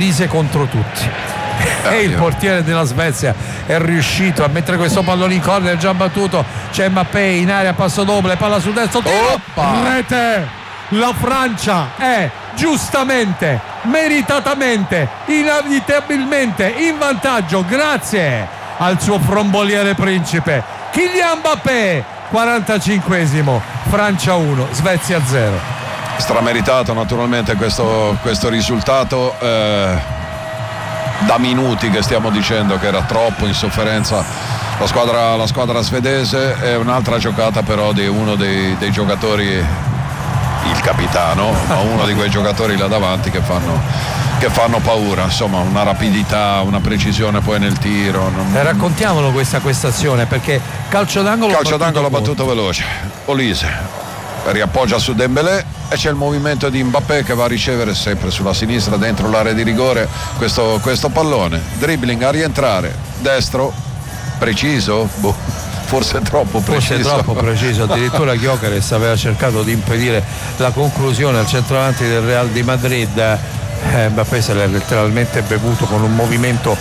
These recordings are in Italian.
Olise contro tutti. E il portiere della Svezia è riuscito a mettere questo pallone in corner, già battuto, c'è Mbappé in area, passo doble, palla sul destro, tiro, rete. La Francia è giustamente, meritatamente, inevitabilmente in vantaggio grazie al suo fromboliere principe Kylian Mbappé. 45esimo, Francia 1, Svezia 0. Strameritato naturalmente questo risultato. Da minuti che stiamo dicendo che era troppo in sofferenza la squadra svedese. È un'altra giocata però di uno dei giocatori, il capitano, ma uno di quei giocatori là davanti che fanno paura, insomma, una rapidità, una precisione poi nel tiro. Raccontiamolo questa azione, perché calcio d'angolo battuto veloce, Olise riappoggia su Dembélé e c'è il movimento di Mbappé che va a ricevere sempre sulla sinistra dentro l'area di rigore questo pallone, dribbling a rientrare, destro, preciso, forse troppo preciso. Addirittura Gyökeres aveva cercato di impedire la conclusione al centravanti del Real di Madrid. Mbappé se l'è letteralmente bevuto con un movimento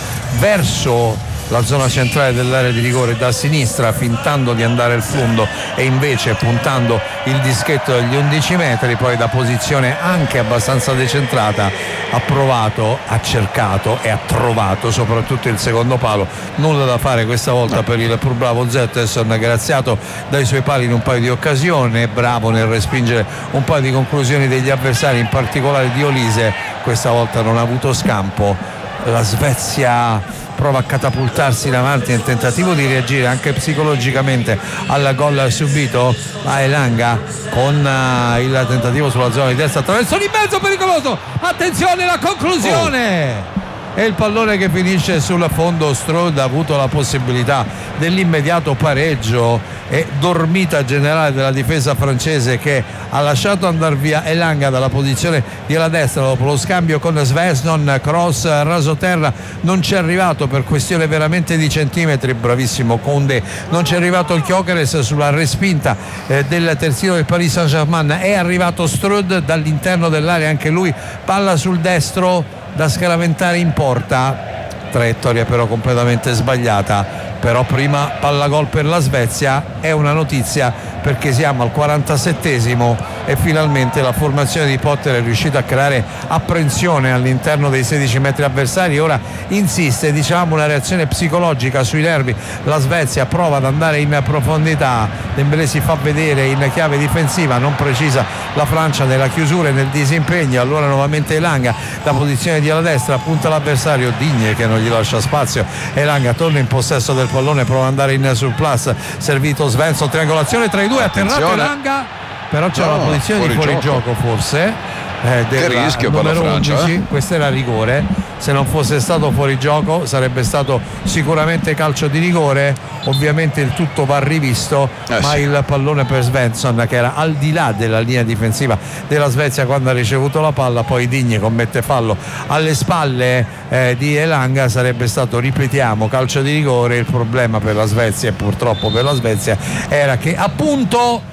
verso la zona centrale dell'area di rigore da sinistra, fintando di andare al fondo e invece puntando il dischetto dagli 11 metri, poi da posizione anche abbastanza decentrata ha provato, ha cercato e ha trovato soprattutto il secondo palo. Nulla da fare questa volta per il pur bravo Zetterson, graziato dai suoi pali in un paio di occasioni, bravo nel respingere un paio di conclusioni degli avversari, in particolare di Olise. Questa volta non ha avuto scampo. La Svezia prova a catapultarsi in avanti nel tentativo di reagire anche psicologicamente al gol subito a Elanga, con il tentativo sulla zona di destra attraverso di mezzo, pericoloso, attenzione la conclusione e il pallone che finisce sul fondo. Strode ha avuto la possibilità dell'immediato pareggio e dormita generale della difesa francese, che ha lasciato andare via Elanga dalla posizione della destra dopo lo scambio con Svensson, cross rasoterra, non c'è arrivato per questione veramente di centimetri, bravissimo Koundé, non c'è arrivato il Gyökeres sulla respinta del terzino del Paris Saint-Germain, è arrivato Strode dall'interno dell'area anche lui, palla sul destro da scaraventare in porta, traiettoria però completamente sbagliata. Però prima palla gol per la Svezia. È una notizia perché siamo al 47esimo e finalmente la formazione di Potter è riuscita a creare apprensione all'interno dei 16 metri avversari. Ora insiste, diciamo, una reazione psicologica sui nervi. La Svezia prova ad andare in profondità, Dembélé si fa vedere in chiave difensiva, non precisa la Francia nella chiusura e nel disimpegno. Allora nuovamente Elanga da posizione di alla destra, punta l'avversario, Digne che non gli lascia spazio. Elanga torna in possesso del pallone, prova ad andare in surplus, servito Svensson, triangolazione tra i due, atterrato Elanga, però c'è una posizione di fuorigioco forse che rischio per la Francia, 11. Questo era rigore, se non fosse stato fuorigioco sarebbe stato sicuramente calcio di rigore. Ovviamente il tutto va rivisto, ma sì, il pallone per Svensson che era al di là della linea difensiva della Svezia quando ha ricevuto la palla, poi Digne commette fallo alle spalle di Elanga, sarebbe stato, ripetiamo, calcio di rigore. Il problema per la Svezia, e purtroppo per la Svezia, era che appunto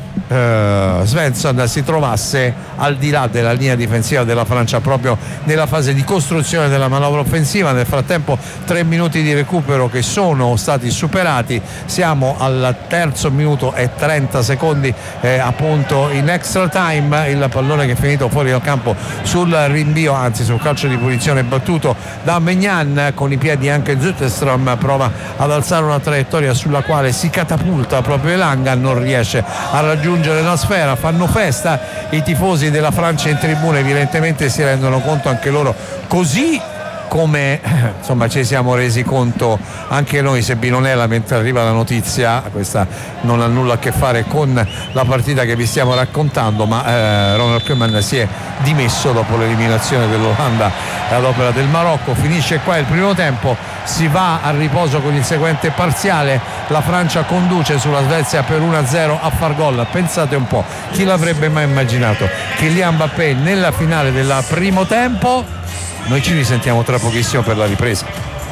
Svensson si trovasse al di là della linea difensiva della Francia proprio nella fase di costruzione della manovra offensiva. Nel frattempo 3 minuti di recupero che sono stati superati, siamo al terzo minuto e 30 secondi appunto in extra time. Il pallone che è finito fuori dal campo sul rinvio, anzi sul calcio di punizione battuto da Maignan. Con i piedi anche Zetterstrom prova ad alzare una traiettoria sulla quale si catapulta proprio Elanga, non riesce a raggiungere la sfera. Fanno festa i tifosi della Francia in tribuna, evidentemente si rendono conto anche loro, così come insomma ci siamo resi conto anche noi, Sebinonella, mentre arriva la notizia. Questa non ha nulla a che fare con la partita che vi stiamo raccontando, ma Ronald Koeman si è dimesso dopo l'eliminazione dell'Olanda ad opera del Marocco. Finisce qua il primo tempo, si va a riposo con il seguente parziale. La Francia conduce sulla Svezia per 1-0 a far gol. Pensate un po', chi l'avrebbe mai immaginato? Kylian Mbappé nella finale del primo tempo. Noi ci risentiamo tra pochissimo per la ripresa.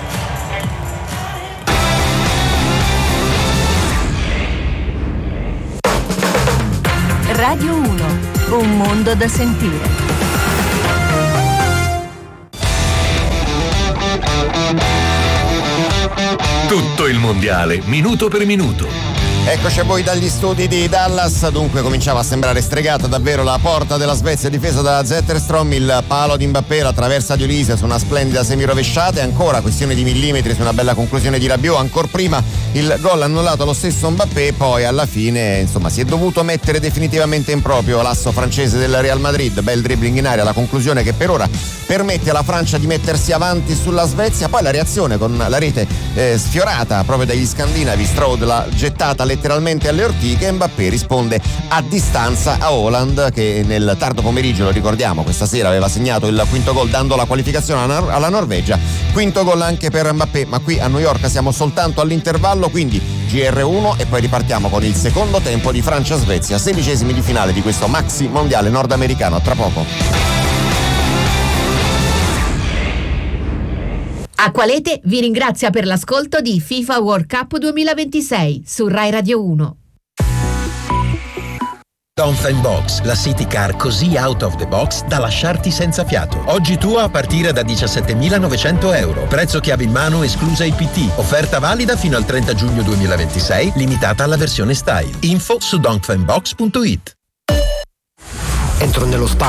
Radio 1, un mondo da sentire. Tutto il mondiale, minuto per minuto. Eccoci a voi dagli studi di Dallas. Dunque cominciava a sembrare stregata davvero la porta della Svezia difesa da Zetterstrom. Il palo di Mbappé, la traversa di Olise su una splendida semirovesciata e ancora questione di millimetri su una bella conclusione di Rabiot. Ancora prima il gol annullato lo stesso Mbappé, poi alla fine insomma si è dovuto mettere definitivamente in proprio l'asso francese del Real Madrid. Bel dribbling in aria, la conclusione che per ora permette alla Francia di mettersi avanti sulla Svezia. Poi la reazione con la rete sfiorata proprio dagli scandinavi. Strode l'ha gettata letteralmente alle ortiche e Mbappé risponde a distanza a Haaland, che nel tardo pomeriggio, lo ricordiamo, questa sera aveva segnato il quinto gol dando la qualificazione alla Norvegia. Quinto gol anche per Mbappé, ma qui a New York siamo soltanto all'intervallo, quindi GR1 e poi ripartiamo con il secondo tempo di Francia-Svezia, 16esimi di finale di questo maxi mondiale nordamericano. A tra poco. Acqualete vi ringrazia per l'ascolto di FIFA World Cup 2026 su Rai Radio 1. Dongfeng Box, la city car così out of the box da lasciarti senza fiato. Oggi tua a partire da 17.900 euro. Prezzo chiave in mano esclusa IPT. Offerta valida fino al 30 giugno 2026, limitata alla versione style. Info su dongfengbox.it. Entro nello spazio.